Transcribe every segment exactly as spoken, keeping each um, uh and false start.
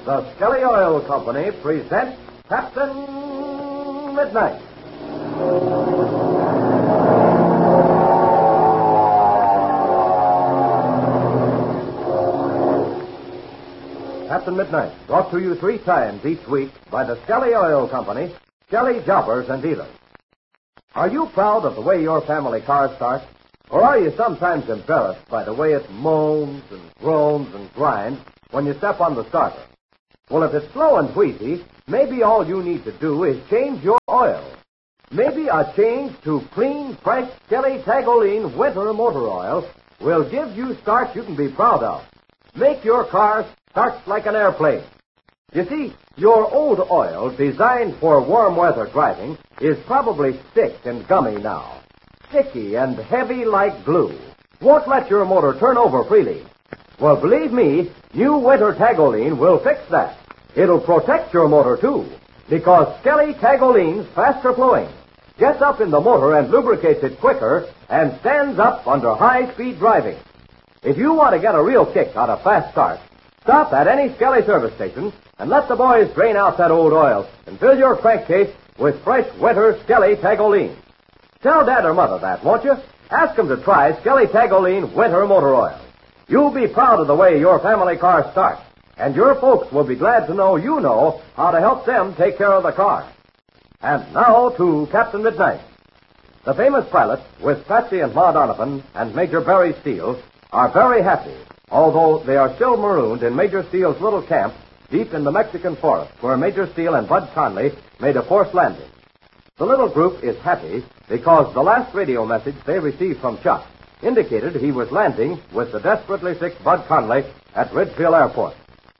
The Skelly Oil Company presents Captain Midnight. Captain Midnight, brought to you three times each week by the Skelly Oil Company, Skelly Jobbers and Dealers. Are you proud of the way your family car starts? Or are you sometimes embarrassed by the way it moans and groans and grinds when you step on the starter? Well, if it's slow and wheezy, maybe all you need to do is change your oil. Maybe a change to clean, fresh Skelly Tagoline Winter Motor Oil will give you starts you can be proud of. Make your car start like an airplane. You see, your old oil, designed for warm weather driving, is probably thick and gummy now. Sticky and heavy like glue. Won't let your motor turn over freely. Well, believe me, new Winter Tagoline will fix that. It'll protect your motor, too, because Skelly Tagoline's faster flowing, gets up in the motor and lubricates it quicker, and stands up under high-speed driving. If you want to get a real kick out of fast start, stop at any Skelly service station and let the boys drain out that old oil and fill your crankcase with fresh Winter Skelly Tagoline. Tell Dad or Mother that, won't you? Ask them to try Skelly Tagoline Winter Motor Oil. You'll be proud of the way your family car starts, and your folks will be glad to know you know how to help them take care of the car. And now to Captain Midnight. The famous pilots, with Patsy and Ma Donovan and Major Barry Steele, are very happy, although they are still marooned in Major Steele's little camp deep in the Mexican forest, where Major Steele and Bud Conley made a forced landing. The little group is happy because the last radio message they received from Chuck indicated he was landing with the desperately sick Bud Conley at Ridgefield Airport.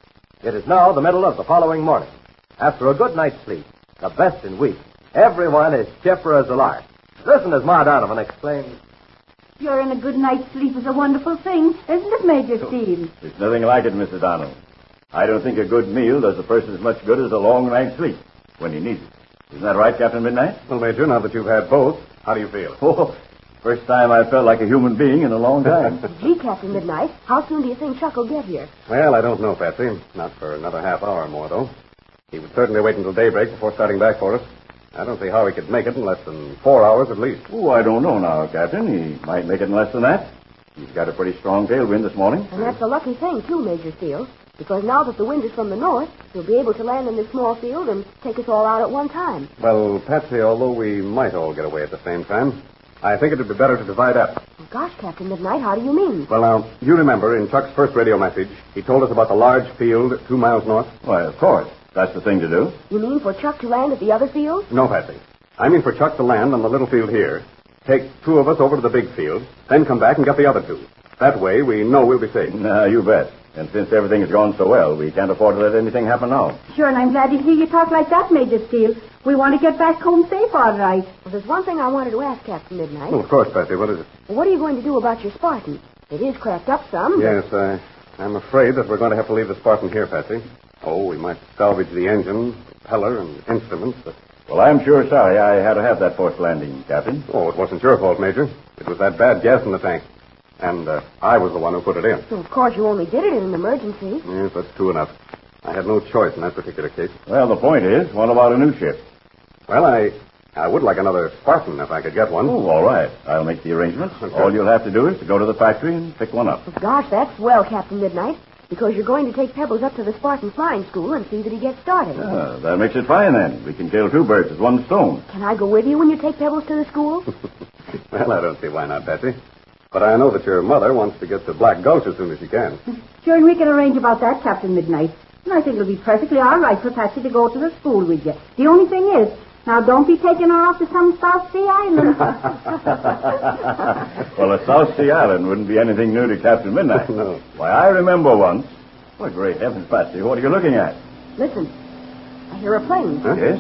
It is now the middle of the following morning. After a good night's sleep, the best in weeks, everyone is chipper as a lark. Listen as Ma Donovan exclaims, "You're in a good night's sleep is a wonderful thing, isn't it, Major Steele?" There's nothing like it, Missus Donald. I don't think a good meal does a person as much good as a long night's sleep when he needs it. Isn't that right, Captain Midnight? Well, Major, now that you've had both, how do you feel? Oh, first time I felt like a human being in a long time. Gee, Captain Midnight, how soon do you think Chuck will get here? Well, I don't know, Patsy. Not for another half hour or more, though. He would certainly wait until daybreak before starting back for us. I don't see how he could make it in less than four hours at least. Oh, I don't know now, Captain. He might make it in less than that. He's got a pretty strong tailwind this morning. And that's a lucky thing, too, Major Steele. Because now that the wind is from the north, he'll be able to land in this small field and take us all out at one time. Well, Patsy, although we might all get away at the same time, I think it would be better to divide up. Oh, gosh, Captain Midnight, how do you mean? Well, now, you remember in Chuck's first radio message, he told us about the large field two miles north? Why, of course. That's the thing to do. You mean for Chuck to land at the other field? No, Patsy. I mean for Chuck to land on the little field here, take two of us over to the big field, then come back and get the other two. That way, we know we'll be safe. Nah, you bet. And since everything has gone so well, we can't afford to let anything happen now. Sure, and I'm glad to hear you talk like that, Major Steele. We want to get back home safe, all right. Well, there's one thing I wanted to ask, Captain Midnight. Oh, of course, Patsy. What is it? Well, what are you going to do about your Spartan? It is cracked up some. Yes, I, I'm afraid that we're going to have to leave the Spartan here, Patsy. Oh, we might salvage the engine, propeller, and instruments, but... Well, I'm sure sorry I had to have that forced landing, Captain. Oh, it wasn't your fault, Major. It was that bad gas in the tank. And uh, I was the one who put it in. Well, of course, you only did it in an emergency. Yes, that's true enough. I had no choice in that particular case. Well, the point is, what about a new ship? Well, I I would like another Spartan if I could get one. Oh, all right. I'll make the arrangements. Okay. All you'll have to do is to go to the factory and pick one up. Well, gosh, that's swell, Captain Midnight. Because you're going to take Pebbles up to the Spartan Flying School and see that he gets started. Ah, that makes it fine, then. We can kill two birds with one stone. Can I go with you when you take Pebbles to the school? Well, I don't see why not, Patsy. But I know that your mother wants to get to Black Gulch as soon as she can. Sure, and we can arrange about that, Captain Midnight. And I think it'll be perfectly all right for Patsy to go to the school with you. The only thing is, now don't be taking her off to some South Sea Island. Well, a South Sea Island wouldn't be anything new to Captain Midnight. No. Why, I remember once. Well, great heavens, Patsy, what are you looking at? Listen, I hear a plane. Huh? Yes?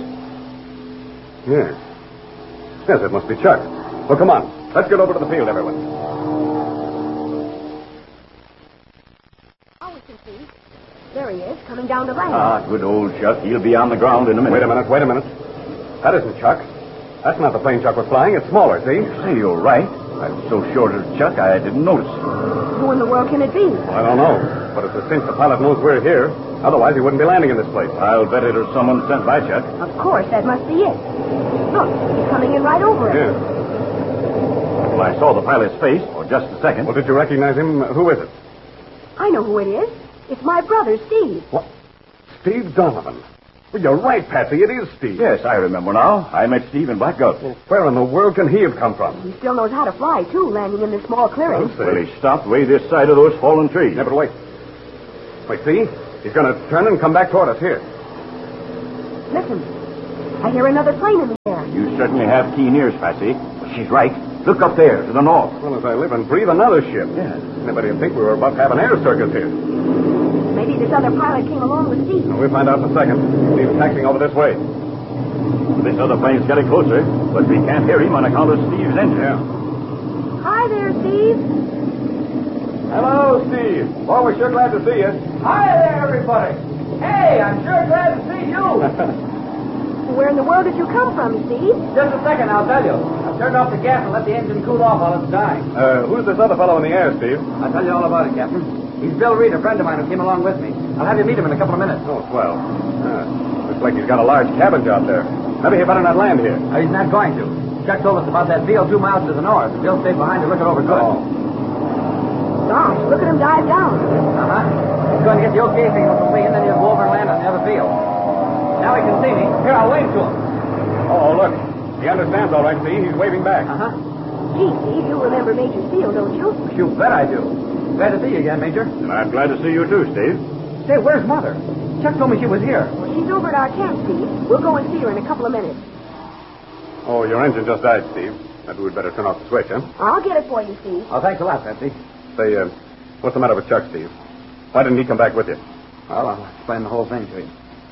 Yes. Yes, it must be Chuck. Well, come on. Let's get over to the field, everyone. There he is, coming down to land. Ah, good old Chuck. He'll be on the ground in a minute. Wait a minute, wait a minute. That isn't Chuck. That's not the plane Chuck was flying. It's smaller, see? Say, you're right. I was so short of Chuck, I didn't notice. Who in the world can it be? Well, I don't know. But it's a cinch the pilot knows we're here. Otherwise, he wouldn't be landing in this place. I'll bet it was someone sent by Chuck. Of course, that must be it. Look, he's coming in right over us. Yeah. Well, I saw the pilot's face for just a second. Well, did you recognize him? Who is it? I know who it is. It's my brother, Steve. What? Steve Donovan. Well, you're right, Patsy. It is Steve. Yes, I remember now. I met Steve in Black Gulch. Well, where in the world can he have come from? He still knows how to fly, too, landing in this small clearing. I'll say. Well, he stopped way this side of those fallen trees. Yeah, but wait. Wait, see? He's going to turn and come back toward us here. Listen, I hear another plane in the air. You certainly have keen ears, Patsy. She's right. Look up there, to the north. Well, as I live and breathe, another ship. Yes. Anybody would think we were about to have an air circus here. Maybe this other pilot came along with Steve. Well, we'll find out in a second. Steve's taxiing over this way. This other plane's getting closer, but we can't hear him on account of Steve's engine. Yeah. Hi there, Steve. Hello, Steve. Boy, we're sure glad to see you. Hi there, everybody. Hey, I'm sure glad to see you. Where in the world did you come from, Steve? Just a second, I'll tell you. I've turned off the gas and let the engine cool off while it's dying. Uh, who's this other fellow in the air, Steve? I'll tell you all about it, Captain. He's Bill Reed, a friend of mine who came along with me. I'll have you meet him in a couple of minutes. Oh, swell. Uh, looks like he's got a large cabin job there. Maybe he better not land here. Uh, he's not going to. Chuck told us about that field two miles to the north. Bill stayed behind to look it over good. Oh. Gosh, look at him dive down. Uh-huh. He's going to get the okay signal from me, and then he'll go over and land on the other field. Now he can see me. Here, I'll wave to him. Oh, look. He understands all right, see? He's waving back. Uh-huh. Gee, Steve, you remember Major Steele, don't you? You bet I do. Glad to see you again, Major. And I'm glad to see you too, Steve. Say, where's Mother? Chuck told me she was here. Well, she's over at our camp, Steve. We'll go and see her in a couple of minutes. Oh, your engine just died, Steve. Maybe we'd better turn off the switch, huh? I'll get it for you, Steve. Oh, thanks a lot, Patsy. Say, uh, what's the matter with Chuck, Steve? Why didn't he come back with you? Well, I'll explain the whole thing to you.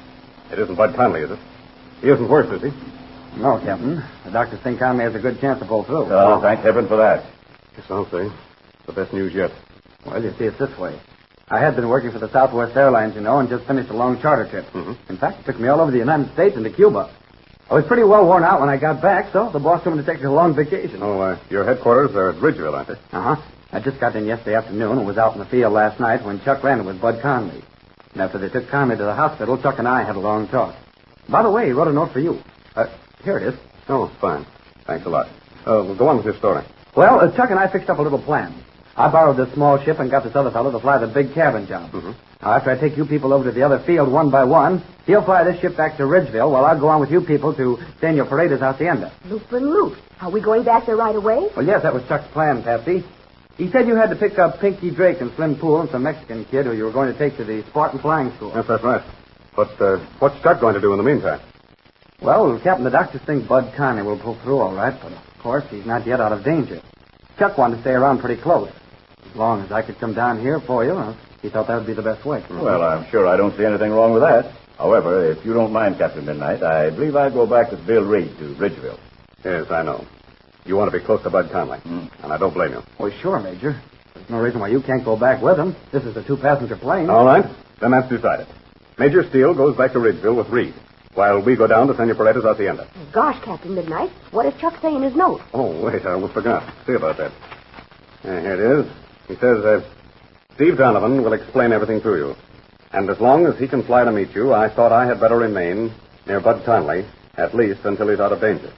It isn't Bud Conley, is it? He isn't worse, is he? No, Captain. The doctors think Conley has a good chance to pull through. Oh, thank heaven for that. Yes, I'll say. It's the best news yet. Well, you see, it's this way. I had been working for the Southwest Airlines, you know, and just finished a long charter trip. Mhm. In fact, it took me all over the United States and to Cuba. I was pretty well worn out when I got back, so the boss told me to take a long vacation. Oh, uh, your headquarters are at Ridgeville, aren't they? Uh-huh. I just got in yesterday afternoon and was out in the field last night when Chuck landed with Bud Conley. And after they took Conley to the hospital, Chuck and I had a long talk. By the way, he wrote a note for you. Uh, here it is. Oh, fine. Thanks a lot. Uh, well, go on with your story. Well, uh, Chuck and I fixed up a little plan. I borrowed this small ship and got this other fellow to fly the big cabin job. Mm-hmm. Now, after I take you people over to the other field one by one, he'll fly this ship back to Ridgeville while I'll go on with you people to Senor Paredes' hacienda. Loop and loop. Are we going back there right away? Well, yes, that was Chuck's plan, Patsy. He said you had to pick up Pinky Drake and Slim Poole and some Mexican kid who you were going to take to the Spartan Flying School. Yes, that's right. But uh, what's Chuck going to do in the meantime? Well, Captain, the doctors think Bud Conley will pull through all right, but of course he's not yet out of danger. Chuck wanted to stay around pretty close. As long as I could come down here for you, uh, he thought that would be the best way. Well, I'm sure I don't see anything wrong with that. However, if you don't mind, Captain Midnight, I believe I'd go back with Bill Reed to Ridgeville. Yes, I know. You want to be close to Bud Conley, Mm. and I don't blame you. Well, sure, Major. There's no reason why you can't go back with him. This is a two-passenger plane. All right, then that's decided. Major Steele goes back to Ridgeville with Reed, while we go down to Senor Paredes' hacienda. Gosh, Captain Midnight, what does Chuck say in his note? Oh, wait, I almost forgot. See about that. Yeah, here it is. He says, uh, Steve Donovan will explain everything to you. And as long as he can fly to meet you, I thought I had better remain near Bud Conley, at least until he's out of danger.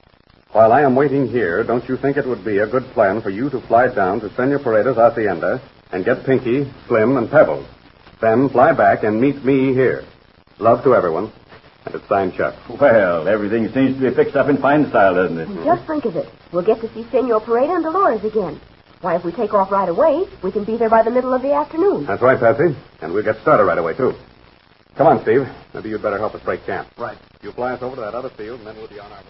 While I am waiting here, don't you think it would be a good plan for you to fly down to Senor Paredes' hacienda and get Pinky, Slim, and Pebbles? Then fly back and meet me here. Love to everyone. And it's signed Chuck. Well, everything seems to be fixed up in fine style, doesn't it? Just think of it. We'll get to see Senor Pareda and Dolores again. Why, if we take off right away, we can be there by the middle of the afternoon. That's right, Patsy. And we'll get started right away, too. Come on, Steve. Maybe you'd better help us break camp. Right. You fly us over to that other field, and then we'll be on our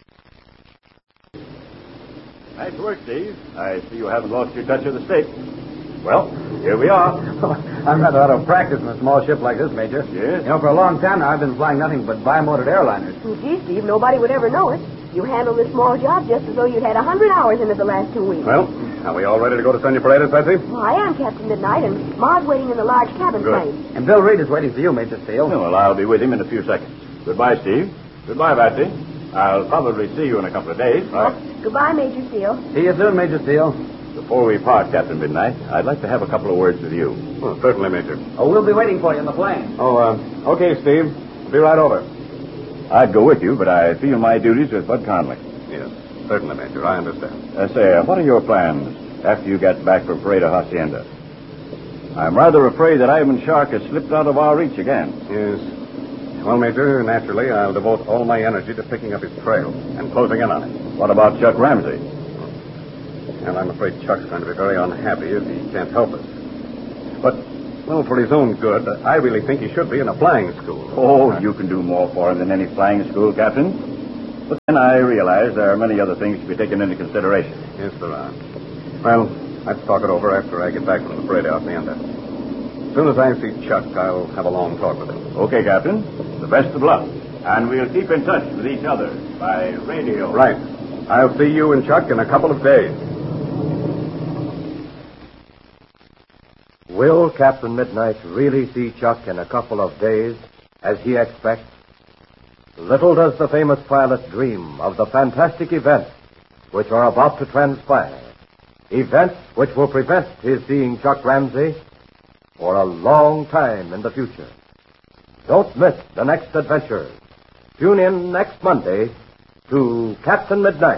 way. Nice work, Steve. I see you haven't lost your touch of the stick. Well, here we are. I'm rather out of practice in a small ship like this, Major. Yes? You know, for a long time now, I've been flying nothing but bimotored airliners. Oh, gee, Steve, nobody would ever know it. You handled this small job just as though you'd had a hundred hours in it the last two weeks. Well, are we all ready to go to Senor Paredes, Patsy? Well, I am, Captain Midnight, and Ma's waiting in the large cabin Good. plane. And Bill Reed is waiting for you, Major Steele. Well, I'll be with him in a few seconds. Goodbye, Steve. Goodbye, Patsy. I'll probably see you in a couple of days. Well, goodbye, Major Steele. See you soon, Major Steele. Before we part, Captain Midnight, I'd like to have a couple of words with you. Oh, certainly, Major. Oh, we'll be waiting for you in the plane. Oh, uh, okay, Steve. Be right over. I'd go with you, but I feel my duties with Bud Conley. Yes, certainly, Major. I understand. Uh, say, uh, what are your plans after you get back from Parada Hacienda? I'm rather afraid that Ivan Shark has slipped out of our reach again. Yes. Well, Major, naturally, I'll devote all my energy to picking up his trail and closing in on it. What about Chuck Ramsey? Well, I'm afraid Chuck's going to be very unhappy if he can't help us. But, well, for his own good, I really think he should be in a flying school. Oh, you can do more for him than any flying school, Captain. But then I realize there are many other things to be taken into consideration. Yes, there are. Well, let's talk it over after I get back from the parade out the end. As soon as I see Chuck, I'll have a long talk with him. Okay, Captain. The best of luck. And we'll keep in touch with each other by radio. Right. I'll see you and Chuck in a couple of days. Will Captain Midnight really see Chuck in a couple of days, as he expects? Little does the famous pilot dream of the fantastic events which are about to transpire. Events which will prevent his seeing Chuck Ramsey for a long time in the future. Don't miss the next adventure. Tune in next Monday to Captain Midnight.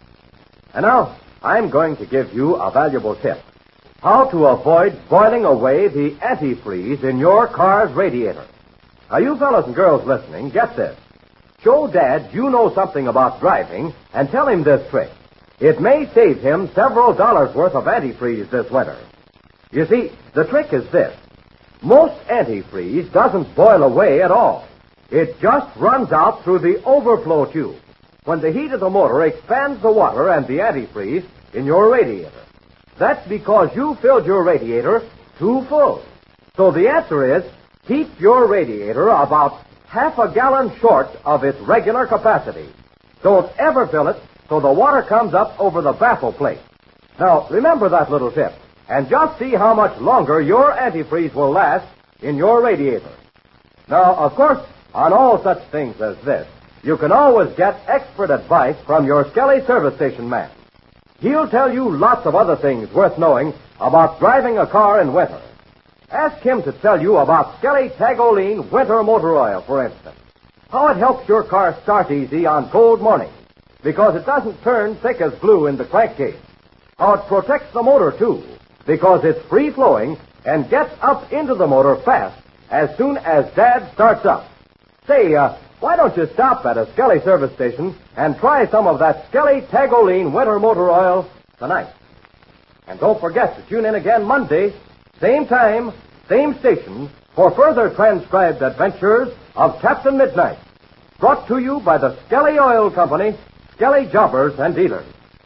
And now, I'm going to give you a valuable tip. How to avoid boiling away the antifreeze in your car's radiator. Now, you fellas and girls listening, get this. Show Dad you know something about driving and tell him this trick. It may save him several dollars worth of antifreeze this winter. You see, the trick is this. Most antifreeze doesn't boil away at all. It just runs out through the overflow tube when the heat of the motor expands the water and the antifreeze in your radiator. That's because you filled your radiator too full. So the answer is, keep your radiator about half a gallon short of its regular capacity. Don't ever fill it so the water comes up over the baffle plate. Now, remember that little tip, and just see how much longer your antifreeze will last in your radiator. Now, of course, on all such things as this, you can always get expert advice from your Skelly service station man. He'll tell you lots of other things worth knowing about driving a car in winter. Ask him to tell you about Skelly Tagoline Winter Motor Oil, for instance. How it helps your car start easy on cold mornings, because it doesn't turn thick as glue in the crankcase. How it protects the motor, too, because it's free-flowing and gets up into the motor fast as soon as Dad starts up. Say, uh, why don't you stop at a Skelly service station and try some of that Skelly Tagoline Winter Motor Oil tonight? And don't forget to tune in again Monday, same time, same station, for further transcribed adventures of Captain Midnight. Brought to you by the Skelly Oil Company, Skelly Jobbers and Dealers.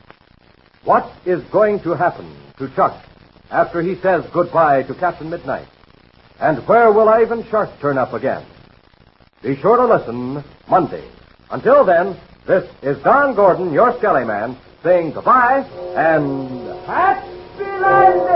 What is going to happen to Chuck after he says goodbye to Captain Midnight? And where will Ivan Shark turn up again? Be sure to listen Monday. Until then, this is Don Gordon, your Skelly man, saying goodbye and happy landing!